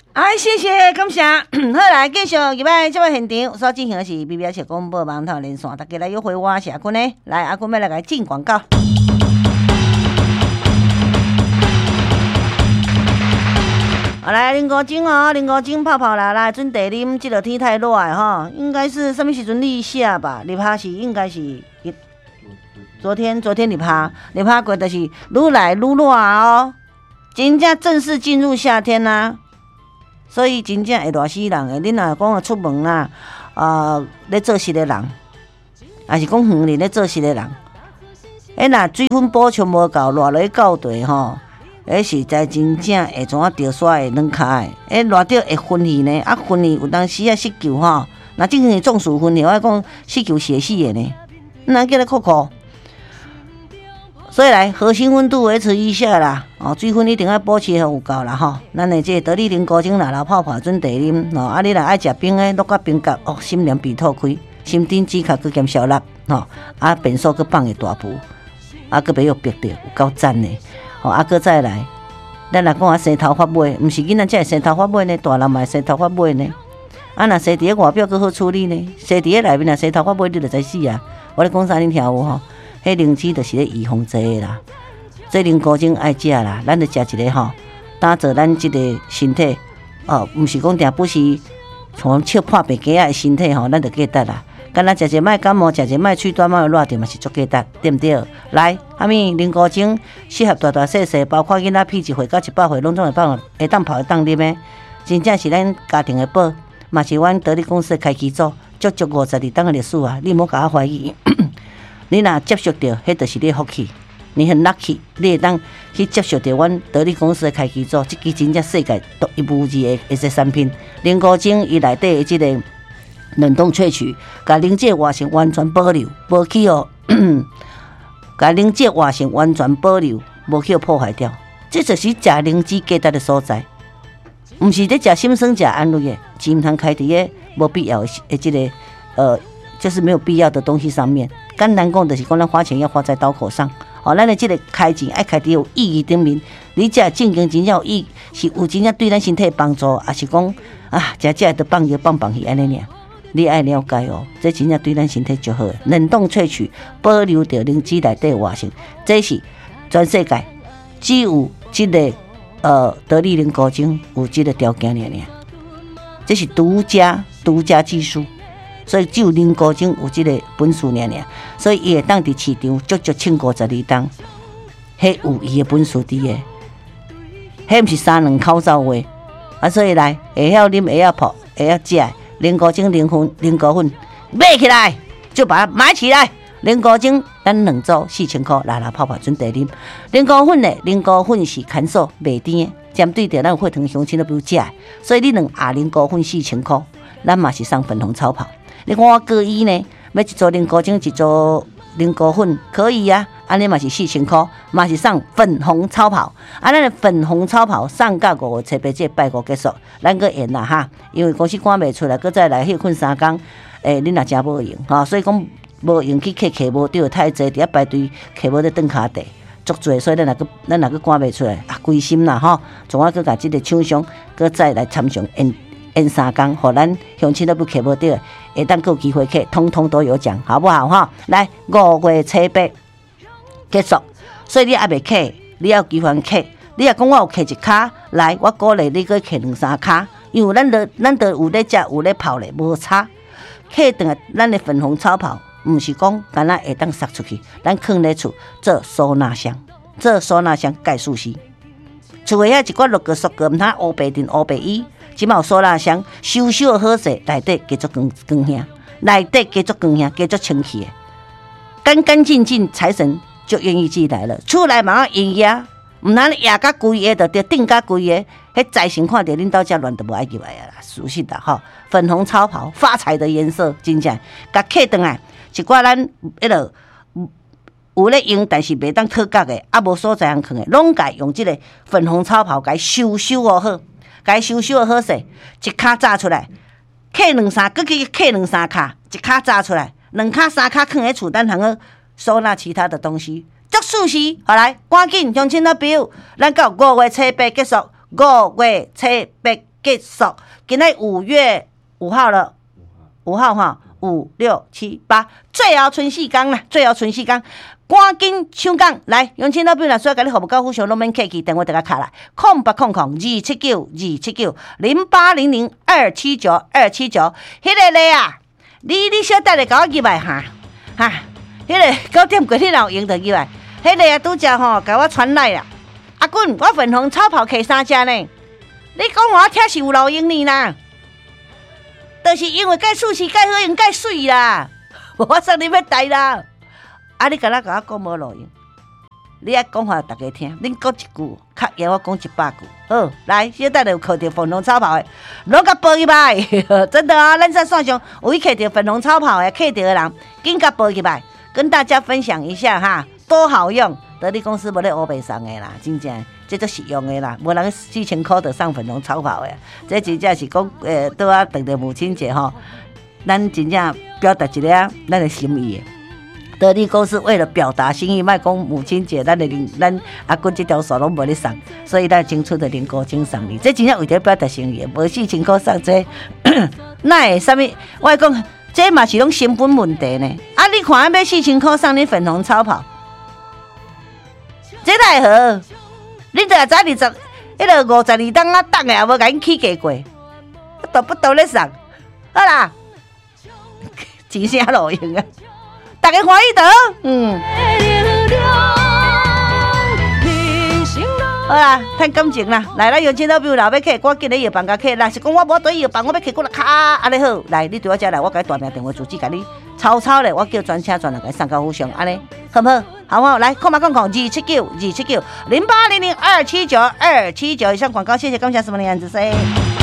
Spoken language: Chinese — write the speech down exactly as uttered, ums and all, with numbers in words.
哎，谢谢，感谢。好来，继续入来这位现场所进行的是 B B S 广播网头连线，大家来约会我是阿坤呢。来，阿坤要来给进广告。好来，零五精哦，零五精泡泡啦，来准茶啉。这个天太热哈，应该是什么时阵立夏吧？立夏是应该是昨天，昨天立夏，立夏过就是愈来愈热哦，真正正式进入夏天啦、啊。所以真正会热死人的。恁若讲出门啦，呃，咧做事的人，也是讲远里咧做事的人，哎，若水分补充无够，热落去到地吼。迄实在真正会怎啊掉刷的软脚的，诶，热到会昏去呢。啊，昏去有当时啊失救吼，若正经中暑昏去，我讲失救血死的呢，哪叫你哭哭？所以来核心温度维持一下啦，哦，水分一定要保持有够啦吼。咱的这得力零高精啦，老泡泡准茶啉，哦，啊，你若爱食冰的，落甲冰角，哦，心凉鼻吐开，心顶指甲佮减小力，吼，啊，变数佮放个大步，啊，佮袂有逼着，有够赞的。哦，啊，搁再来，咱若讲啊，生头发尾，毋是囡仔才会生头发尾呢，大人嘛会生头发尾呢。啊，若生伫咧外表搁好处理呢，生伫咧内面若生头发尾，你就知死啊！我咧讲啥，恁听有吼？迄灵芝就是咧预防这个啦，这灵菇精爱食啦，咱就食一个吼，打造咱即个身体哦，毋是讲定不是从笑破白鸡仔的身体吼，咱就记得啦。干那食一卖感冒，食一卖喙短毛热着嘛是足简单，对不对？来，虾米零高精适合大大细细，包括囡仔屁一岁到一百岁，拢总会放会当泡会当啉的，真正是咱家庭的宝，嘛是阮得力公司的开启组，足足五十二档的历史啊！你莫甲我怀疑，你若接受到，迄就是你福气，你很 lucky， 你会当去接受到阮得力公司的开启组，即支真正世界独一无二的一些产品，零高精伊内底的即个。冷冻萃取，甲凝结活性完全保留，无去哦，甲凝结活性完全保留，无去破坏掉。这就是食灵芝价值的所在，毋是咧食心酸食安慰的，钱毋通开伫个无必要的这个呃，就是没有必要的东西上面。简单讲，就是讲咱花钱要花在刀口上。哦，咱的这个开钱爱开伫有意义顶面，你食正经真正有意，是有真正对咱身体帮助，还是讲啊，食食就放药放放去安尼尔？你爱了解哦，这真正对咱身体就好。冷冻萃取，保留着灵芝内底活性，这是全世界只有这个呃得力零高精有这个条件尔尔，这是独家独家技术，所以只有零高精有这个本事尔尔，所以伊会当伫市场足足千五十二档，迄有伊的本事伫个，迄毋是三两口走话啊！所以来会晓啉，会晓泡，会晓食。零高精、零粉、零高粉买起来就把它买起来。零高精咱两组四千块，拉拉泡泡准茶啉。零高粉呢，零高粉是干燥袂甜的，针对着咱血糖乡亲都不有食的，所以你两盒零高粉四千块，咱嘛是送粉红超跑。你看我各一呢，要一组零高精，一组零高粉可以啊，安尼嘛是四千块，嘛是送粉红超跑。啊，咱的粉红超跑送到五月七八这拜五结束，咱个演啦哈，因为公司赶袂出来，搁再来休困三工，诶、欸，恁若真无用哈，所以讲无用去客客无对太济，伫遐排队客无咧蹲骹地，足多，所以咱若个咱若个赶袂出来，啊，归心啦哈，从我搁甲即个厂商搁再来参详演演三工，互咱乡亲都不客无对，会当有机会客，通通都有奖，好不好哈？来五月七八结束，所以你还袂客，你要有机会客。你若讲我有摕一卡来，我鼓励你去摕两三卡，因为咱都咱都有咧食有咧泡咧，无差。摕顿咱的粉红超泡，毋是讲干那会当撒出去，咱放咧厝做收纳箱，做收纳箱盖舒适。厝诶遐一寡六个、塑个，毋通乌白顶、乌白衣，即嘛有收纳箱，收收好势，内底加足光光香，内底加足光香，加足清气诶，干干净净，财神就愿意进来了。出来马上营业。毋通压甲规个，就着顶甲规个，迄财神看着恁兜遮乱，都无爱入来啊啦，属实啦吼。粉红超跑，发财的颜色，真正，甲客转来，一寡咱迄落有咧用，但是袂当讨角的，啊无所在通放的，拢甲用即个粉红超跑，甲收收哦好，甲收收哦好势，一卡炸出来，客两三，搁去客两三卡，一卡炸出来，两卡三卡放喺厝，咱通去收纳其他的东西。足舒适，好来，赶紧乡亲的朋友，咱到五月七八结束，五月七八结束。今日五月五号了，五号哈，五六七八，最后剩四天啦，最后剩四天。赶紧抢讲来，杨青老表若需要甲你服务到付上，拢免客气，电话直接卡来，空八空空二七九二七九零八零零二七九二七九，迄个咧啊，你你小等下甲我入来哈哈，迄个九点过你若有闲就入来，迄个啊拄则吼甲我传来啦，阿滚，我粉红超跑摕三只呢，你讲我听是有路用呢啦，就是因为介趣味、介好用、介水啦，我送你要带啦。啊！你敢若甲我讲无路用，你爱讲话大家听。恁讲一句，较赢我讲一百句。好，来，小等下有摕到粉红超跑的，拢甲报入来，真的啊！咱在线上有去摕到粉红超跑的，摕到的人，紧甲报入来，跟大家分享一下哈，多好用！得力公司无咧乌白送的啦，真正，这都实用的啦，无人四千块就送粉红超跑的，这真正是讲诶，拄啊等着母亲节吼，咱真正表达一下咱的心意的。得力公司为了表达心意，卖讲母亲节，咱的零咱阿公这条线拢无咧送，所以咱争取的零五千送你，这真正为着表达心意，无四千块送这，那会啥物？我讲这嘛是拢成本问题呢。啊，你看要四千块送你粉红超跑，这奈何？你著知二十，迄个五十二档啊，档的也无甲因起价过，都不都咧送，好啦，钱啥路用啊？大家欢喜得，嗯，好啦，趁感情啦，来，咱用钱老表老要客，我今日药房甲客，若是讲我无对药房，我要客过来卡，安尼好，来，你对我遮来，我甲你大名电话住址，甲你抄抄咧，我叫专车专人甲你送到府上，安尼好不好？好不好？来，空八空空二七九二七九零八零零二七九二七九以上广告，谢谢，感谢什么的样子噻。